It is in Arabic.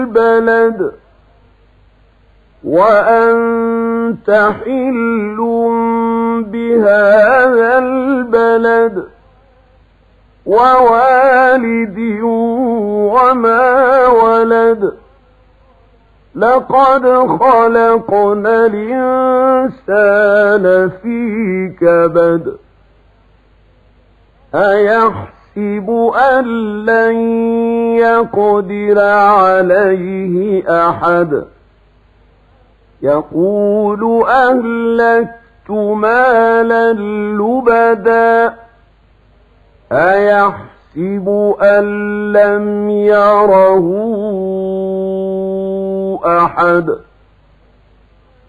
البلد وأنت حل بهذا البلد ووالد وما ولد لقد خلقنا الإنسان في كبد أيحسب أن لن يقدر عليه أحد يقول أهلكت مالا لبدا أيحسب أن لم يره أحد